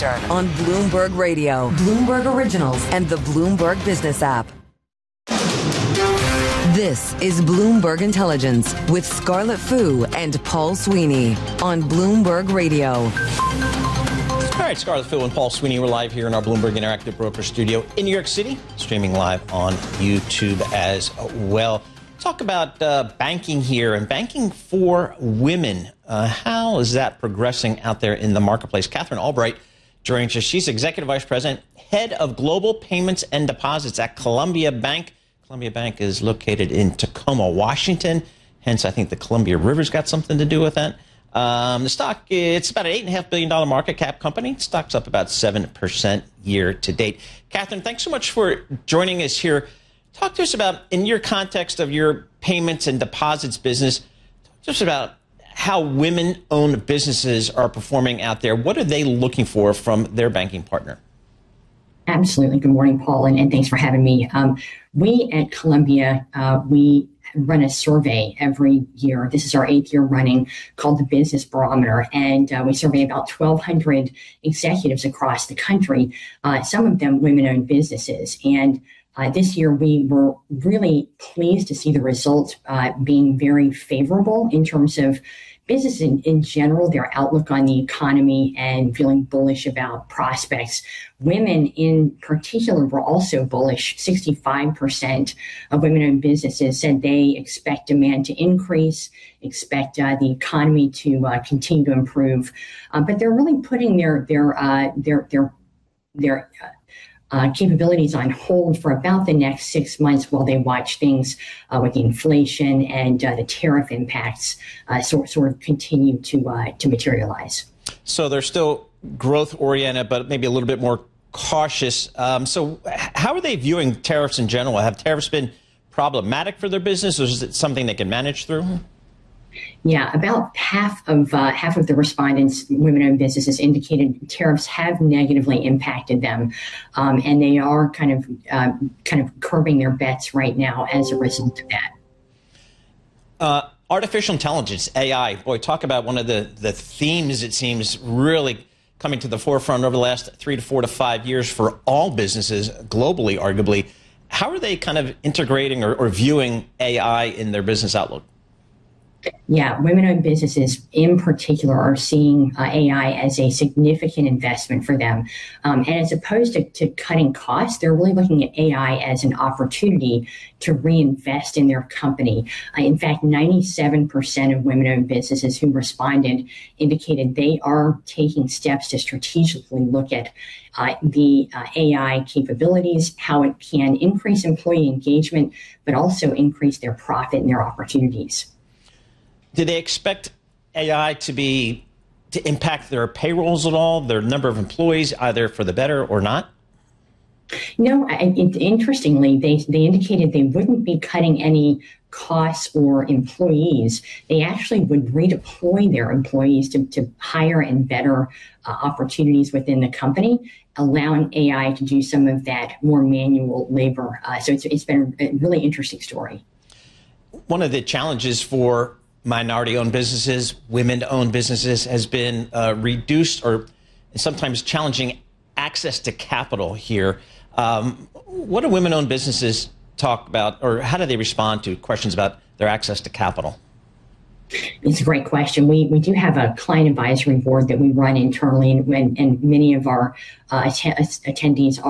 Eastern on Bloomberg Radio, Bloomberg Originals, and the Bloomberg Business app. This is Bloomberg Intelligence with Scarlett Fu and Paul Sweeney on Bloomberg Radio. All right, Scarlett Fu and Paul Sweeney, we're live here in our Bloomberg Interactive Broker studio in New York City, streaming live on YouTube as well. Talk about banking here and banking for women. How is that progressing out there in the marketplace? Catherine Albright joins us. She's Executive Vice President, Head of Global Payments and Deposits at Columbia Bank. Columbia Bank is located in Tacoma, Washington. Hence, I think the Columbia River's got something to do with that. The stock, it's about an $8.5 billion market cap company. Stock's up about 7% year to date. Catherine, thanks so much for joining us here. Talk to us about, in your context of your payments and deposits business, just about how women-owned businesses are performing out there. What are they looking for from their banking partner? Absolutely. Good morning, Paul, and thanks for having me. We at Columbia, we run a survey every year. This is our 8th year running, called the Business Barometer, and we survey about 1,200 executives across the country, some of them women-owned businesses. And this year, we were really pleased to see the results being very favorable in terms of business in general, their outlook on the economy, and feeling bullish about prospects. Women in particular were also bullish. 65% of women-owned businesses said they expect demand to increase, expect the economy to continue to improve, but they're really putting their capabilities on hold for about the next 6 months while they watch things with the inflation and the tariff impacts sort of continue to materialize. So they're still growth oriented, but maybe a little bit more cautious. So how are they viewing tariffs in general? Have tariffs been problematic for their business, or is it something they can manage through? Yeah, about half of the respondents, women-owned businesses, indicated tariffs have negatively impacted them, and they are kind of curbing their bets right now as a result of that. Artificial intelligence, AI. Boy, talk about one of the themes, it seems, really coming to the forefront over the last 3 to 4 to 5 years for all businesses globally, arguably. How are they kind of integrating or viewing AI in their business outlook? Yeah, women-owned businesses in particular are seeing AI as a significant investment for them. And as opposed to cutting costs, they're really looking at AI as an opportunity to reinvest in their company. In fact, 97% of women-owned businesses who responded indicated they are taking steps to strategically look at the AI capabilities, how it can increase employee engagement, but also increase their profit and their opportunities. Do they expect AI to impact their payrolls at all, their number of employees, either for the better or not? No, interestingly, they indicated they wouldn't be cutting any costs or employees. They actually would redeploy their employees to higher and better opportunities within the company, allowing AI to do some of that more manual labor. So it's been a really interesting story. One of the challenges for minority-owned businesses, women-owned businesses, has been reduced or sometimes challenging access to capital here. What do women-owned businesses talk about, or how do they respond to questions about their access to capital? It's a great question. We do have a client advisory board that we run internally, and many of our attendees